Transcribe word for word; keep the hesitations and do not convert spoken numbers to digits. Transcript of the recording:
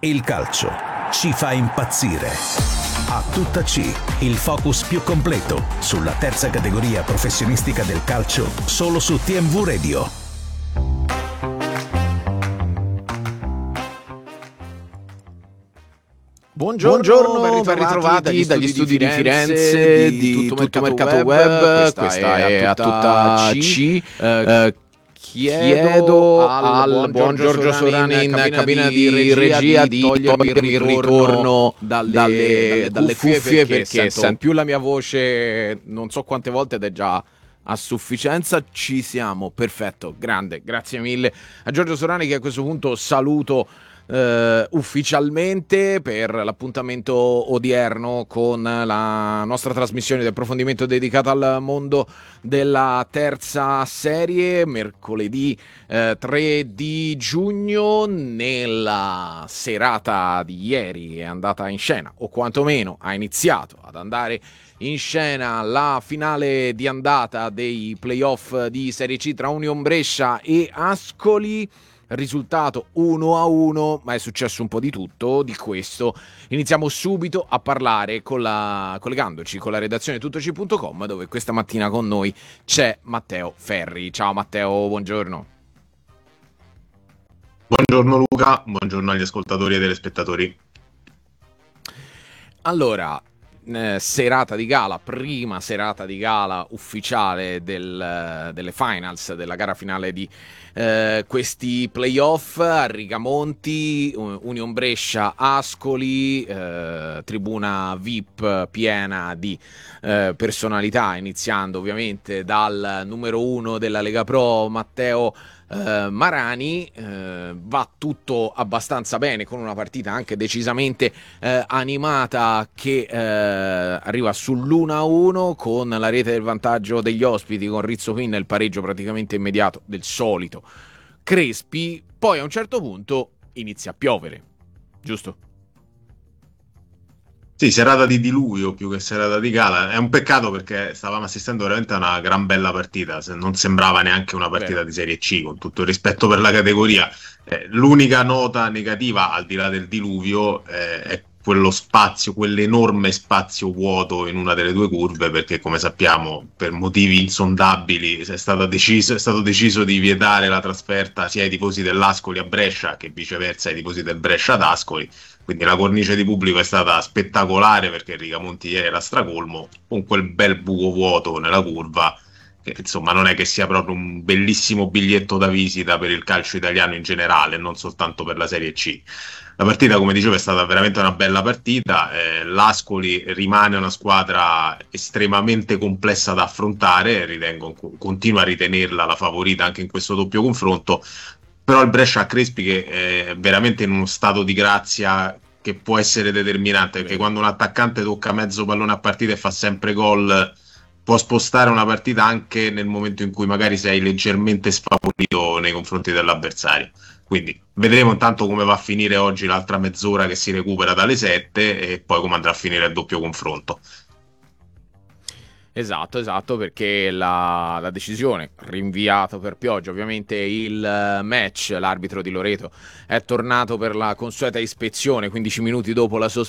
Il calcio ci fa impazzire. A tutta C, il focus più completo sulla terza categoria professionistica del calcio, solo su T M V Radio. Buongiorno, Buongiorno, ben ritrovati, ben ritrovati dagli, dagli studi di Firenze, di, di tutto, tutto Mercato, Mercato Web. Web. Questa, questa è, è a tutta C. C. Uh, Chiedo, chiedo al buon, buon Giorgio Sorani in cabina, cabina di, di regia di togliermi il ritorno dalle, dalle, dalle cuffie, cuffie perché, perché sento più la mia voce non so quante volte ed è già a sufficienza. Ci siamo, perfetto, grande, grazie mille a Giorgio Sorani, che a questo punto saluto Uh, ufficialmente per l'appuntamento odierno con la nostra trasmissione di approfondimento dedicata al mondo della terza serie. Mercoledì uh, tre di giugno, nella serata di ieri è andata in scena, o quantomeno ha iniziato ad andare in scena, la finale di andata dei playoff di Serie C tra Union Brescia e Ascoli. Risultato uno a uno, ma è successo un po' di tutto. Di questo iniziamo subito a parlare con la, collegandoci con la redazione tuttoc punto com, dove questa mattina con noi c'è Matteo Ferri. Ciao Matteo, buongiorno. Buongiorno Luca, buongiorno agli ascoltatori e telespettatori. Allora, eh, serata di gala, prima serata di gala ufficiale del, delle finals, della gara finale di eh, questi playoff a Rigamonti, Union Brescia Ascoli, eh, tribuna V I P piena di eh, personalità, iniziando ovviamente dal numero uno della Lega Pro, Matteo Uh, Marani. Uh, va tutto abbastanza bene, con una partita anche decisamente uh, animata che uh, arriva sull'uno a uno con la rete del vantaggio degli ospiti, con Rizzo Quinn, il pareggio praticamente immediato del solito Crespi. Poi a un certo punto inizia a piovere, giusto? Sì, serata di diluvio più che serata di gala. È un peccato perché stavamo assistendo veramente a una gran bella partita, se non sembrava neanche una partita Beh. di Serie C, con tutto il rispetto per la categoria. Eh, l'unica nota negativa, al di là del diluvio, eh, è quello spazio, quell'enorme spazio vuoto in una delle due curve, perché come sappiamo per motivi insondabili è stato deciso, è stato deciso di vietare la trasferta sia ai tifosi dell'Ascoli a Brescia che viceversa ai tifosi del Brescia ad Ascoli. Quindi la cornice di pubblico è stata spettacolare, perché il Rigamonti ieri era stracolmo, con quel bel buco vuoto nella curva, che insomma non è che sia proprio un bellissimo biglietto da visita per il calcio italiano in generale, non soltanto per la Serie C. La partita, come dicevo, è stata veramente una bella partita. Eh, L'Ascoli rimane una squadra estremamente complessa da affrontare, ritengo, continua a ritenerla la favorita anche in questo doppio confronto. Però il Brescia ha Crespi che è veramente in uno stato di grazia che può essere determinante, perché quando un attaccante tocca mezzo pallone a partita e fa sempre gol, può spostare una partita anche nel momento in cui magari sei leggermente sfavorito nei confronti dell'avversario. Quindi vedremo intanto come va a finire oggi l'altra mezz'ora che si recupera dalle sette, e poi come andrà a finire il doppio confronto. Esatto, esatto, perché la, la decisione, rinviato per pioggia, ovviamente il match, l'arbitro di Loreto è tornato per la consueta ispezione quindici minuti dopo la sospensione